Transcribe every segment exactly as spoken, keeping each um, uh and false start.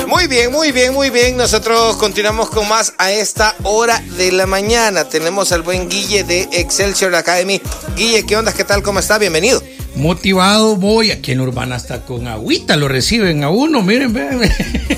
Muy bien, muy bien, muy bien. Nosotros continuamos con más a esta hora de la mañana. Tenemos al buen Guille de Excelsior Academy. Guille, ¿qué onda? ¿Qué tal? ¿Cómo está? Bienvenido. Motivado voy, aquí en Urbana hasta con agüita lo reciben a uno, miren, miren.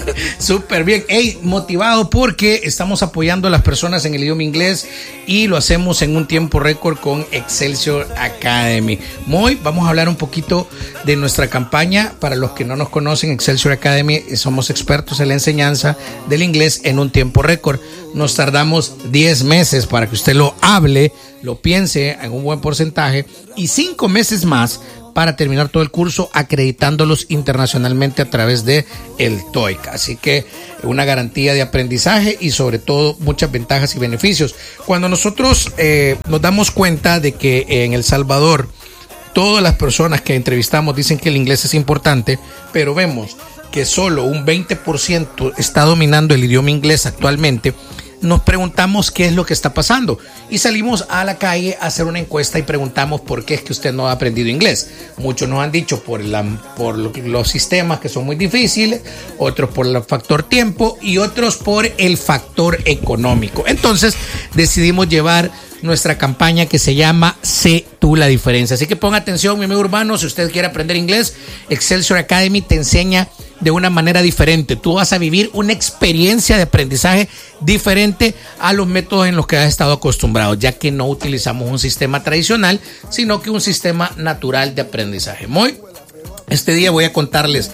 Súper bien. Hey, motivado porque estamos apoyando a las personas en el idioma inglés y lo hacemos en un tiempo récord con Excelsior Academy. Muy, vamos a hablar un poquito de nuestra campaña. Para los que no nos conocen, Excelsior Academy, somos expertos en la enseñanza del inglés en un tiempo récord. Nos tardamos diez meses para que usted lo hable, lo piense en un buen porcentaje y cinco meses más para terminar todo el curso acreditándolos internacionalmente a través de el TOEIC. Así que una garantía de aprendizaje y sobre todo muchas ventajas y beneficios. Cuando nosotros eh, nos damos cuenta de que en El Salvador todas las personas que entrevistamos dicen que el inglés es importante, pero vemos que solo un veinte por ciento está dominando el idioma inglés actualmente, nos preguntamos qué es lo que está pasando y salimos a la calle a hacer una encuesta y preguntamos por qué es que usted no ha aprendido inglés. Muchos nos han dicho por, la, por lo, los sistemas que son muy difíciles, otros por el factor tiempo y otros por el factor económico. Entonces decidimos llevar nuestra campaña que se llama Sé tú la diferencia. Así que ponga atención, mi amigo urbano, si usted quiere aprender inglés, Excelsior Academy te enseña de una manera diferente. Tú vas a vivir una experiencia de aprendizaje diferente a los métodos en los que has estado acostumbrado, ya que no utilizamos un sistema tradicional, sino que un sistema natural de aprendizaje. Muy Este día voy a contarles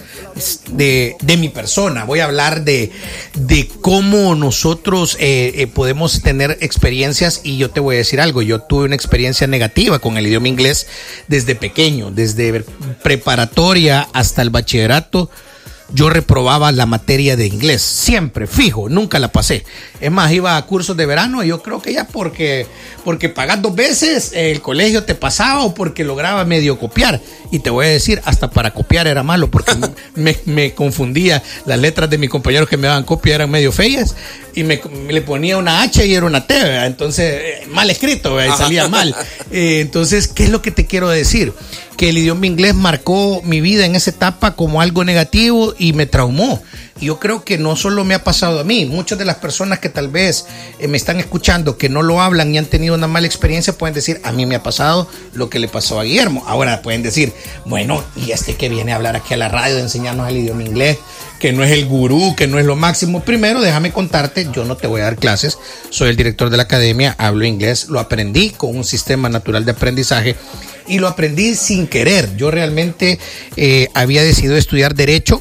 de, de mi persona, voy a hablar de, de cómo nosotros eh, eh, podemos tener experiencias y yo te voy a decir algo, yo tuve una experiencia negativa con el idioma inglés desde pequeño, desde preparatoria hasta el bachillerato. Yo reprobaba la materia de inglés, siempre, fijo, nunca la pasé. Es más, iba a cursos de verano y yo creo que ya porque, porque pagas dos veces el colegio te pasaba o porque lograba medio copiar. Y te voy a decir, hasta para copiar era malo porque me, me confundía. Las letras de mis compañeros que me daban copia eran medio feas y me, me le ponía una H y era una T, ¿verdad? Entonces, eh, mal escrito, ¿verdad? Y salía mal. Eh, entonces, ¿qué es lo que te quiero decir? Que el idioma inglés marcó mi vida en esa etapa como algo negativo y me traumó. Y yo creo que no solo me ha pasado a mí, muchas de las personas que tal vez eh, me están escuchando que no lo hablan y han tenido una mala experiencia pueden decir, a mí me ha pasado lo que le pasó a Guillermo. Ahora pueden decir, bueno, y este que viene a hablar aquí a la radio de enseñarnos el idioma inglés, que no es el gurú, que no es lo máximo. Primero, déjame contarte, yo no te voy a dar clases, soy el director de la academia, hablo inglés, lo aprendí con un sistema natural de aprendizaje y lo aprendí sin querer. Yo realmente eh, había decidido estudiar Derecho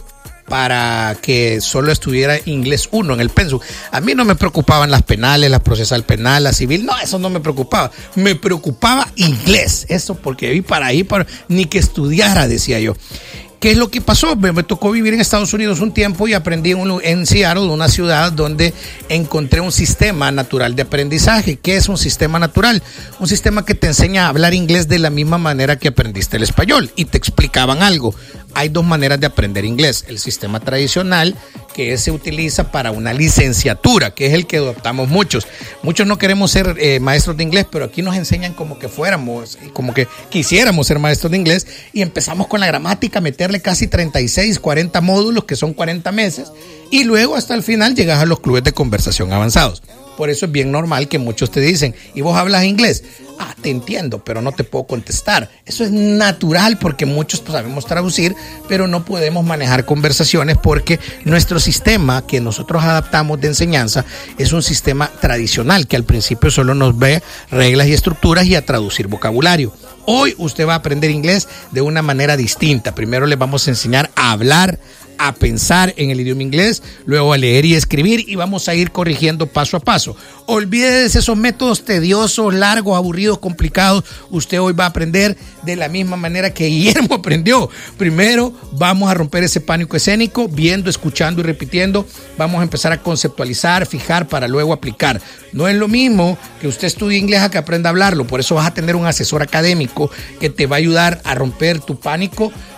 para que solo estuviera inglés uno en el pensum. A mí no me preocupaban las penales, la procesal penal, la civil, no, eso no me preocupaba. Me preocupaba inglés, eso porque vi para ahí, para, ni que estudiara, decía yo. ¿Qué es lo que pasó? Me, me tocó vivir en Estados Unidos un tiempo y aprendí en, en Seattle, una ciudad donde encontré un sistema natural de aprendizaje. ¿Qué es un sistema natural? Un sistema que te enseña a hablar inglés de la misma manera que aprendiste el español. Y te explicaban algo. Hay dos maneras de aprender inglés. El sistema tradicional, que se utiliza para una licenciatura, que es el que adoptamos muchos. Muchos no queremos ser eh, maestros de inglés, pero aquí nos enseñan como que fuéramos, como que quisiéramos ser maestros de inglés. Y empezamos con la gramática, meterle casi treinta y seis, cuarenta módulos, que son cuarenta meses, y luego hasta el final llegas a los clubes de conversación avanzados. Por eso es bien normal que muchos te dicen, ¿y vos hablas inglés? Ah, te entiendo, pero no te puedo contestar. Eso es natural porque muchos sabemos traducir, pero no podemos manejar conversaciones porque nuestro sistema que nosotros adaptamos de enseñanza es un sistema tradicional que al principio solo nos ve reglas y estructuras y a traducir vocabulario. Hoy usted va a aprender inglés de una manera distinta. Primero le vamos a enseñar a hablar, a pensar en el idioma inglés, luego a leer y escribir y vamos a ir corrigiendo paso a paso. Olvídese esos métodos tediosos, largos, aburridos, complicados. Usted hoy va a aprender de la misma manera que Guillermo aprendió. Primero vamos a romper ese pánico escénico, viendo, escuchando y repitiendo. Vamos a empezar a conceptualizar, fijar para luego aplicar. No es lo mismo que usted estudie inglés a que aprenda a hablarlo. Por eso vas a tener un asesor académico que te va a ayudar a romper tu pánico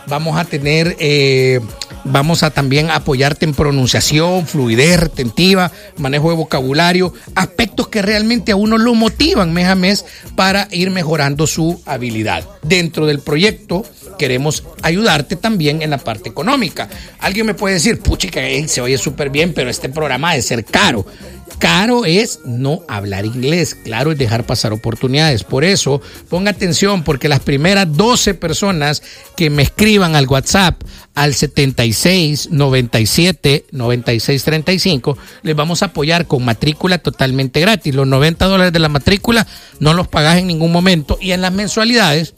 vamos a tener, eh, vamos a también apoyarte en pronunciación, fluidez retentiva, manejo de vocabulario, aspectos que realmente a uno lo motivan mes a mes para ir mejorando su habilidad. Dentro del proyecto queremos ayudarte también en la parte económica. Alguien me puede decir, puchica, se oye súper bien, pero este programa debe ser caro. Caro es no hablar inglés, claro es dejar pasar oportunidades. Por eso, ponga atención, porque las primeras doce personas que me escriban al WhatsApp al setenta y seis, noventa y siete, noventa y seis, treinta y cinco, les vamos a apoyar con matrícula totalmente gratis. Los noventa dólares de la matrícula no los pagas en ningún momento, y en las mensualidades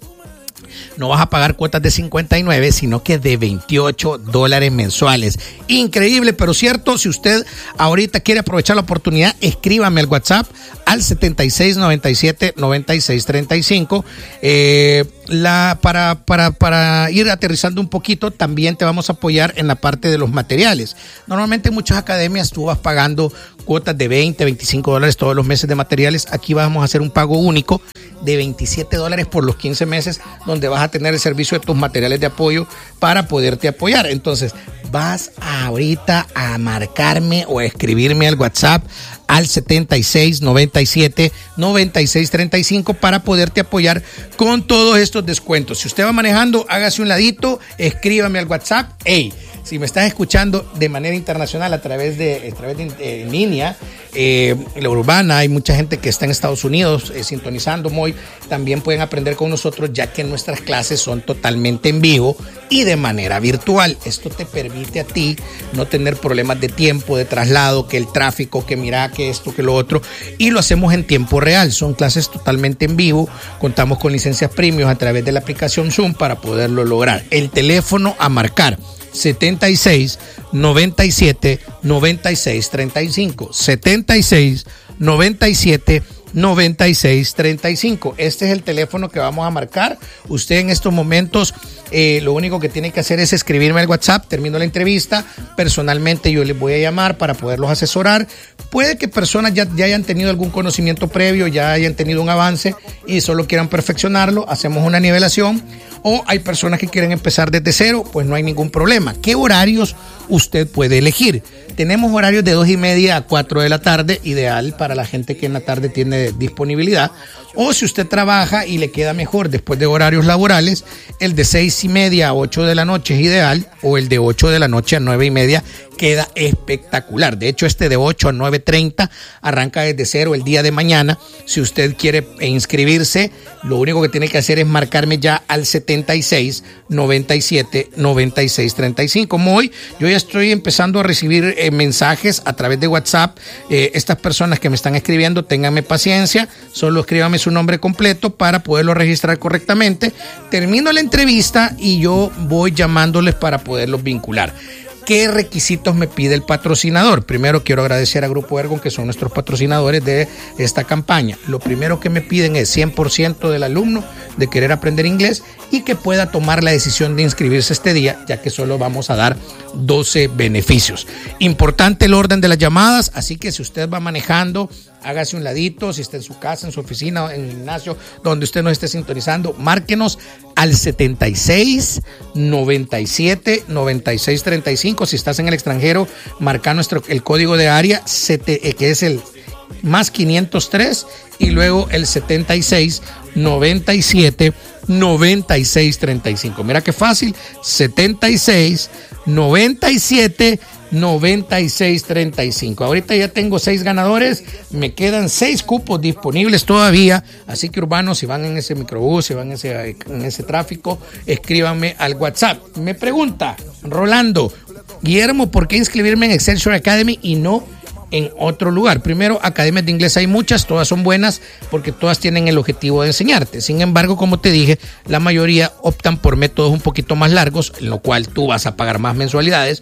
no vas a pagar cuotas de cincuenta y nueve, sino que de veintiocho dólares mensuales. Increíble, pero cierto. Si usted ahorita quiere aprovechar la oportunidad, escríbame al WhatsApp al setenta y seis, noventa y siete, noventa y seis, treinta y cinco. Eh, la, para, para, para ir aterrizando un poquito, también te vamos a apoyar en la parte de los materiales. Normalmente en muchas academias tú vas pagando cuotas de veinte, veinticinco dólares todos los meses de materiales. Aquí vamos a hacer un pago único de veintisiete dólares por los quince meses, donde vas a tener el servicio de tus materiales de apoyo para poderte apoyar. Entonces, vas ahorita a marcarme o a escribirme al WhatsApp al setenta y seis, noventa y siete, noventa y seis, treinta y cinco para poderte apoyar con todos estos descuentos. Si usted va manejando, hágase un ladito, escríbame al WhatsApp. Hey, si me estás escuchando de manera internacional a través de, a través de, de en línea, eh, la Urbana, hay mucha gente que está en Estados Unidos eh, sintonizando Moy, también pueden aprender con nosotros, ya que nuestras clases son totalmente en vivo y de manera virtual. Esto te permite a ti no tener problemas de tiempo, de traslado, que el tráfico, que mira, que esto, que lo otro, y lo hacemos en tiempo real. Son clases totalmente en vivo, contamos con licencias premium a través de la aplicación Zoom para poderlo lograr. El teléfono a marcar: setenta y seis, noventa y siete, noventa y seis, treinta y cinco, setenta y seis, noventa y siete, noventa y seis, treinta y cinco. Este es el teléfono que vamos a marcar. Usted en estos momentos eh, lo único que tiene que hacer es escribirme al WhatsApp. Termino la entrevista, personalmente yo les voy a llamar para poderlos asesorar. Puede que personas ya, ya hayan tenido algún conocimiento previo, ya hayan tenido un avance y solo quieran perfeccionarlo. Hacemos una nivelación. O hay personas que quieren empezar desde cero, pues no hay ningún problema. ¿Qué horarios usted puede elegir? Tenemos horarios de dos y media a cuatro de la tarde, ideal para la gente que en la tarde tiene disponibilidad. O si usted trabaja y le queda mejor después de horarios laborales, el de seis y media a ocho de la noche es ideal, o el de ocho de la noche a nueve y media queda espectacular. De hecho, este de ocho a nueve treinta arranca desde cero el día de mañana. Si usted quiere inscribirse, lo único que tiene que hacer es marcarme ya al setenta y seis, noventa y siete, noventa y seis, treinta y cinco. Como hoy, yo ya estoy empezando a recibir eh, mensajes a través de WhatsApp. Eh, estas personas que me están escribiendo, ténganme paciencia, solo escríbame su nombre completo para poderlo registrar correctamente. Termino la entrevista y yo voy llamándoles para poderlos vincular. ¿Qué requisitos me pide el patrocinador? Primero quiero agradecer a Grupo Ergon, que son nuestros patrocinadores de esta campaña. Lo primero que me piden es cien por ciento del alumno de querer aprender inglés y que pueda tomar la decisión de inscribirse este día, ya que solo vamos a dar doce beneficios. Importante el orden de las llamadas, así que si usted va manejando, hágase un ladito, si está en su casa, en su oficina, en el gimnasio, donde usted nos esté sintonizando, márquenos al setenta y seis, noventa y siete, noventa y seis, treinta y cinco. Si estás en el extranjero, marca nuestro, el código de área, que es el más quinientos tres, y luego el setenta y seis, noventa y siete, noventa y seis, treinta y cinco. Mira qué fácil, setenta y seis, noventa y siete, noventa y seis, treinta y cinco. Ahorita ya tengo seis ganadores, me quedan seis cupos disponibles todavía, así que urbanos, si van en ese microbús, si van en ese, en ese tráfico, escríbanme al WhatsApp. Me pregunta Rolando: Guillermo, ¿por qué inscribirme en Excelsior Academy y no en otro lugar? Primero, academias de inglés hay muchas, todas son buenas porque todas tienen el objetivo de enseñarte. Sin embargo, como te dije, la mayoría optan por métodos un poquito más largos, en lo cual tú vas a pagar más mensualidades.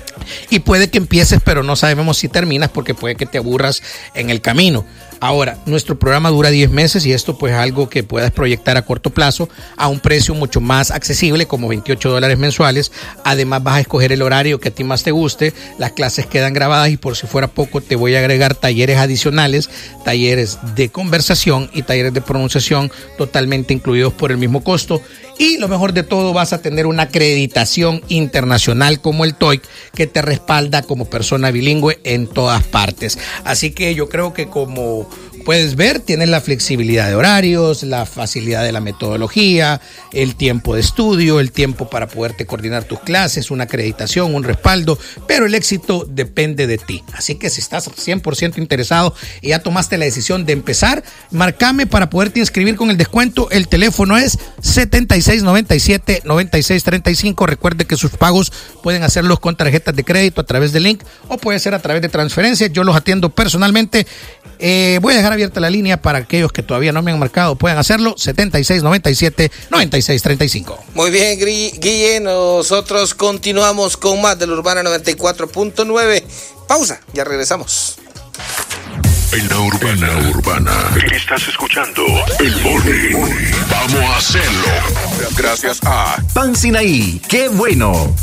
Y puede que empieces, pero no sabemos si terminas, porque puede que te aburras en el camino. Ahora, nuestro programa dura diez meses y esto pues es algo que puedas proyectar a corto plazo a un precio mucho más accesible, como veintiocho dólares mensuales. Además, vas a escoger el horario que a ti más te guste. Las clases quedan grabadas y, por si fuera poco, te voy a agregar talleres adicionales, talleres de conversación y talleres de pronunciación totalmente incluidos por el mismo costo. Y lo mejor de todo, vas a tener una acreditación internacional como el TOEIC que te respalda como persona bilingüe en todas partes. Así que yo creo que, como puedes ver, tienes la flexibilidad de horarios, la facilidad de la metodología, el tiempo de estudio, el tiempo para poderte coordinar tus clases, una acreditación, un respaldo, pero el éxito depende de ti. Así que si estás cien por ciento interesado y ya tomaste la decisión de empezar, marcame para poderte inscribir con el descuento. El teléfono es setenta y seis noventa y siete, noventa y seis treinta y cinco. Recuerde que sus pagos pueden hacerlos con tarjetas de crédito a través de link o puede ser a través de transferencia. Yo los atiendo personalmente. Eh, voy a dejar abierta la línea para aquellos que todavía no me han marcado, pueden hacerlo. setenta y seis noventa y siete, noventa y seis treinta y cinco. Muy bien, Guille, nosotros continuamos con más de la Urbana noventa y cuatro punto nueve. Pausa, ya regresamos. En la Urbana, en la Urbana, estás escuchando El Morning. Vamos a hacerlo. Gracias a Pan Sinaí, qué bueno.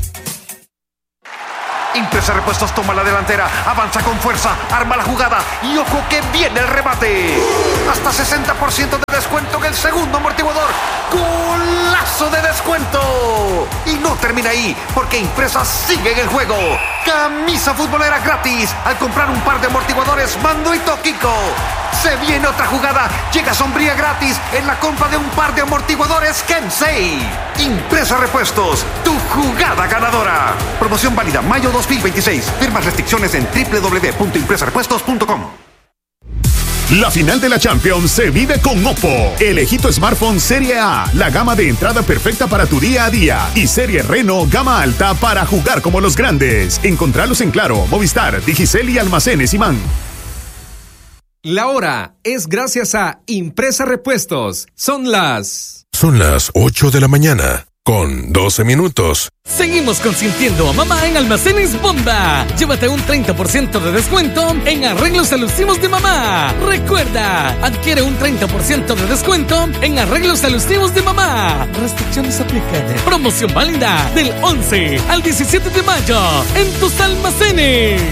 Impresa Repuestos toma la delantera, avanza con fuerza, arma la jugada y ojo que viene el remate. Hasta sesenta por ciento de descuento en el segundo amortiguador. ¡Golazo de descuento! Y no termina ahí, porque Impresa sigue en el juego. Camisa futbolera gratis al comprar un par de amortiguadores Mando y Toquico. Se viene otra jugada, llega sombría gratis en la compra de un par de amortiguadores Kensei. Impresa Repuestos, tu jugada ganadora. Promoción válida mayo dos mil veintiséis. Firmas restricciones en doble u doble u doble u punto impresa repuestos punto com. La final de la Champions se vive con Oppo. Elegí tu smartphone Serie A, la gama de entrada perfecta para tu día a día, y Serie Reno, gama alta para jugar como los grandes. Encontralos en Claro, Movistar, Digicel y Almacenes Imán. La hora es gracias a Impresa Repuestos. Son las... Son las ocho de la mañana, con doce minutos. Seguimos consintiendo a mamá en Almacenes Bomba. Llévate un treinta por ciento de descuento en arreglos alusivos de mamá. Recuerda, adquiere un treinta por ciento de descuento en arreglos alusivos de mamá. Restricciones aplican. Promoción válida del once al diecisiete de mayo en tus almacenes.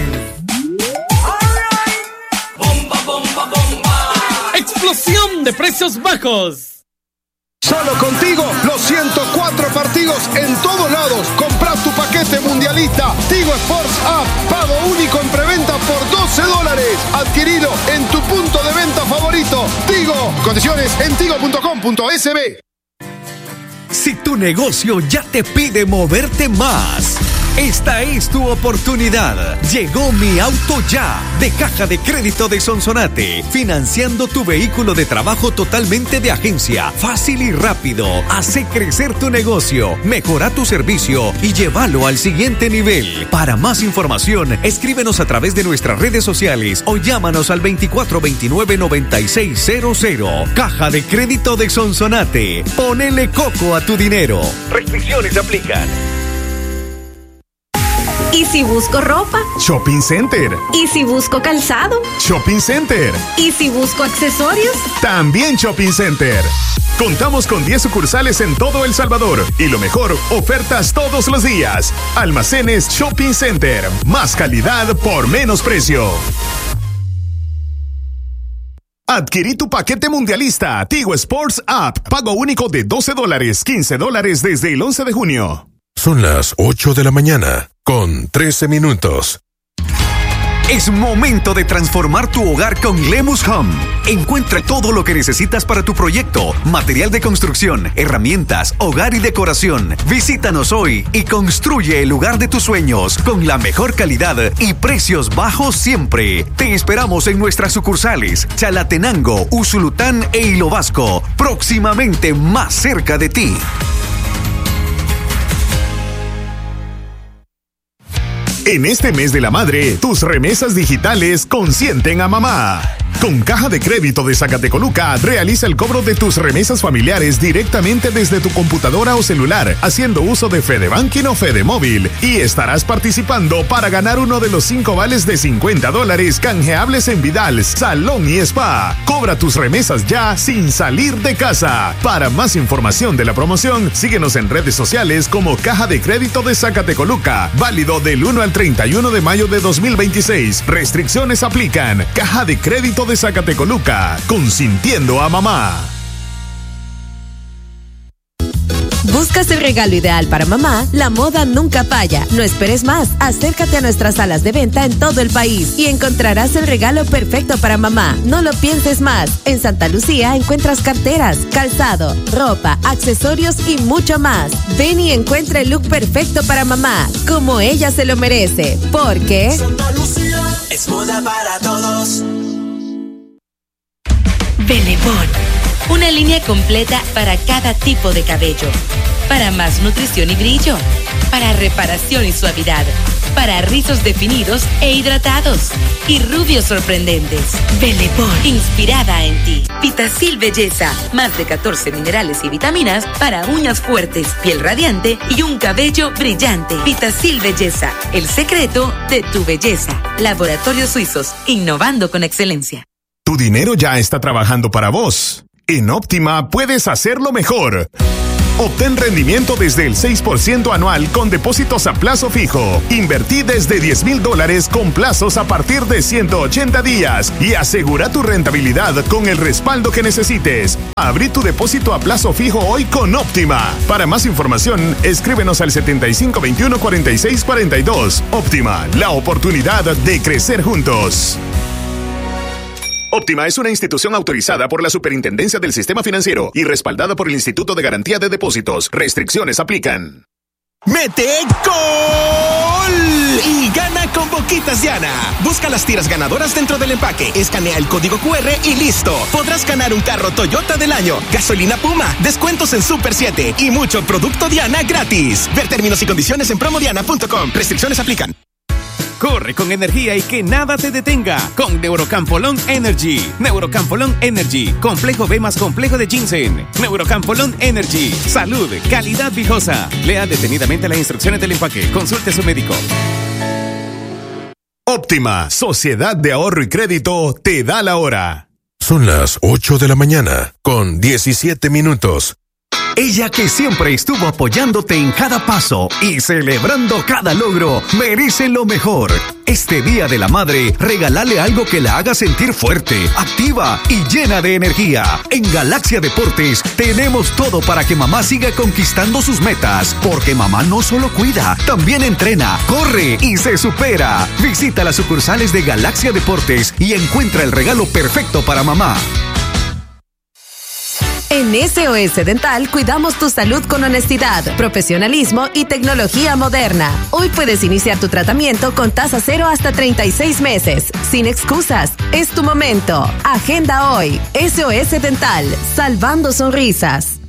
Bomba, bomba, bomba. Explosión de precios bajos. Solo contigo, los ciento cuatro partidos en todos lados. Compras tu paquete mundialista Tigo Sports App. Pago único en preventa por doce dólares. Adquirilo en tu punto de venta favorito. Tigo. Condiciones en tigo punto com punto es be. Si tu negocio ya te pide moverte más, esta es tu oportunidad. Llegó Mi Auto Ya, de Caja de Crédito de Sonsonate, financiando tu vehículo de trabajo totalmente de agencia, fácil y rápido. Hace crecer tu negocio, mejora tu servicio y llévalo al siguiente nivel. Para más información, escríbenos a través de nuestras redes sociales o llámanos al veinticuatro veintinueve noventa y seis cero cero. Caja de Crédito de Sonsonate. Ponele coco a tu dinero. Restricciones aplican. ¿Y si busco ropa? Shopping Center. ¿Y si busco calzado? Shopping Center. ¿Y si busco accesorios? También Shopping Center. Contamos con diez sucursales en todo El Salvador. Y lo mejor, ofertas todos los días. Almacenes Shopping Center. Más calidad por menos precio. Adquirí tu paquete mundialista Tigo Sports App. Pago único de doce dólares, quince dólares desde el once de junio. Son las ocho de la mañana, con trece minutos. Es momento de transformar tu hogar con Lemus Home. Encuentra todo lo que necesitas para tu proyecto: material de construcción, herramientas, hogar y decoración. Visítanos hoy y construye el lugar de tus sueños con la mejor calidad y precios bajos siempre. Te esperamos en nuestras sucursales Chalatenango, Usulután e Hilo Vasco, próximamente más cerca de ti. En este mes de la madre, tus remesas digitales consienten a mamá. Con Caja de Crédito de Zacatecoluca, realiza el cobro de tus remesas familiares directamente desde tu computadora o celular, haciendo uso de FedeBanking o FedeMóvil, y estarás participando para ganar uno de los cinco vales de cincuenta dólares canjeables en Vidal, Salón y Spa. Cobra tus remesas ya sin salir de casa. Para más información de la promoción, síguenos en redes sociales como Caja de Crédito de Zacatecoluca, válido del uno al treinta y uno de mayo de dos mil veintiséis. Restricciones aplican. Caja de Crédito de Zacatecoluca, consintiendo a mamá. ¿Buscas el regalo ideal para mamá? La moda nunca falla. No esperes más. Acércate a nuestras salas de venta en todo el país y encontrarás el regalo perfecto para mamá. No lo pienses más. En Santa Lucía encuentras carteras, calzado, ropa, accesorios y mucho más. Ven y encuentra el look perfecto para mamá, como ella se lo merece. Porque Santa Lucía es moda para todos. Benetton, una línea completa para cada tipo de cabello, para más nutrición y brillo, para reparación y suavidad, para rizos definidos e hidratados y rubios sorprendentes. Benetton, inspirada en ti. Vitacil Belleza, más de catorce minerales y vitaminas para uñas fuertes, piel radiante y un cabello brillante. Vitacil Belleza, el secreto de tu belleza. Laboratorios Suizos, innovando con excelencia. Tu dinero ya está trabajando para vos. En Óptima puedes hacerlo mejor. Obtén rendimiento desde el seis por ciento anual con depósitos a plazo fijo. Invertí desde diez mil dólares con plazos a partir de ciento ochenta días y asegura tu rentabilidad con el respaldo que necesites. Abrí tu depósito a plazo fijo hoy con Óptima. Para más información, escríbenos al setenta y cinco veintiuno cuarenta y seis cuarenta y dos. Óptima, la oportunidad de crecer juntos. Óptima es una institución autorizada por la Superintendencia del Sistema Financiero y respaldada por el Instituto de Garantía de Depósitos. Restricciones aplican. ¡Mete gol! Y gana con Boquitas Diana. Busca las tiras ganadoras dentro del empaque, escanea el código cu erre y listo. Podrás ganar un carro Toyota del año, gasolina Puma, descuentos en Super siete y mucho producto Diana gratis. Ver términos y condiciones en promodiana punto com. Restricciones aplican. Corre con energía y que nada te detenga con Neurocampolón Energy. Neurocampolón Energy, complejo B más complejo de ginseng. Neurocampolón Energy, salud, calidad viejosa. Lea detenidamente las instrucciones del empaque. Consulte a su médico. Óptima, Sociedad de Ahorro y Crédito, te da la hora. Son las ocho de la mañana con diecisiete minutos. Ella que siempre estuvo apoyándote en cada paso y celebrando cada logro, merece lo mejor. Este Día de la Madre, regálale algo que la haga sentir fuerte, activa y llena de energía. En Galaxia Deportes tenemos todo para que mamá siga conquistando sus metas, porque mamá no solo cuida, también entrena, corre y se supera. Visita las sucursales de Galaxia Deportes y encuentra el regalo perfecto para mamá. En S O S Dental cuidamos tu salud con honestidad, profesionalismo y tecnología moderna. Hoy puedes iniciar tu tratamiento con tasa cero hasta treinta y seis meses. Sin excusas, es tu momento. Agenda hoy. S O S Dental, salvando sonrisas.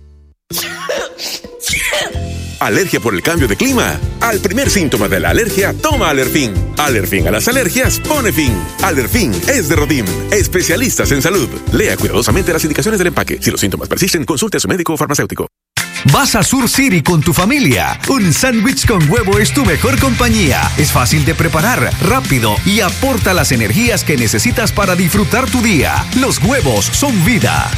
¿Alergia por el cambio de clima? Al primer síntoma de la alergia, toma Alerfin. Alerfin a las alergias, pone fin. Alerfin es de Rodim, especialistas en salud. Lea cuidadosamente las indicaciones del empaque. Si los síntomas persisten, consulte a su médico o farmacéutico. Vas a Sur City con tu familia. Un sándwich con huevo es tu mejor compañía. Es fácil de preparar, rápido y aporta las energías que necesitas para disfrutar tu día. Los huevos son vida.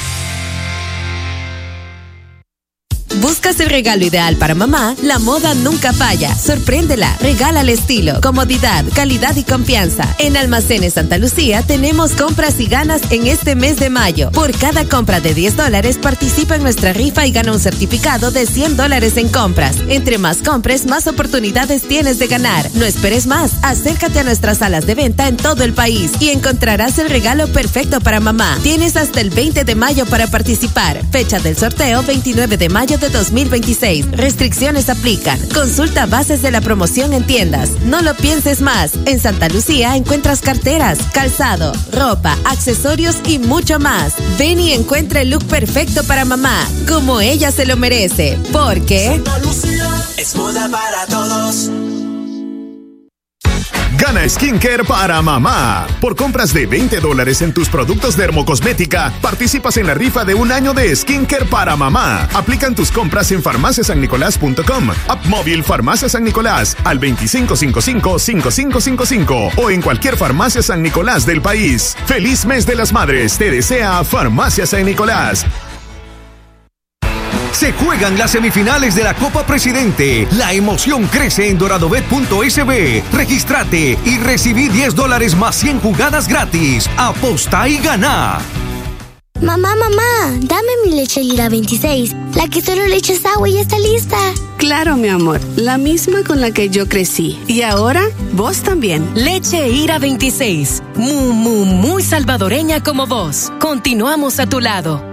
¿Buscas el regalo ideal para mamá? La moda nunca falla. Sorpréndela, regálale estilo, comodidad, calidad y confianza. En Almacenes Santa Lucía tenemos compras y ganas en este mes de mayo. Por cada compra de diez dólares participa en nuestra rifa y gana un certificado de cien dólares en compras. Entre más compres, más oportunidades tienes de ganar. No esperes más. Acércate a nuestras salas de venta en todo el país y encontrarás el regalo perfecto para mamá. Tienes hasta el veinte de mayo para participar. Fecha del sorteo veintinueve de mayo de dos mil veintiséis. Restricciones aplican. Consulta bases de la promoción en tiendas. No lo pienses más. En Santa Lucía encuentras carteras, calzado, ropa, accesorios y mucho más. Ven y encuentra el look perfecto para mamá, como ella se lo merece. Porque Santa Lucía es moda para todos. Gana Skincare para mamá. Por compras de veinte dólares en tus productos dermocosmética, participas en la rifa de un año de Skincare para mamá. Aplican tus compras en farmacia san nicolás punto com, app móvil Farmacia San Nicolás al veinticinco cincuenta y cinco, cincuenta y cinco cincuenta y cinco o en cualquier farmacia San Nicolás del país. Feliz mes de las madres, te desea Farmacia San Nicolás. Se juegan las semifinales de la Copa Presidente. La emoción crece en doradobet punto es be. Regístrate y recibí diez dólares más cien jugadas gratis. Aposta y gana. Mamá, mamá, dame mi leche Ira veintiséis, la que solo le echas agua y ya está lista. Claro, mi amor, la misma con la que yo crecí. Y ahora, vos también. Leche Ira veintiséis, muy, muy, muy salvadoreña como vos. Continuamos a tu lado.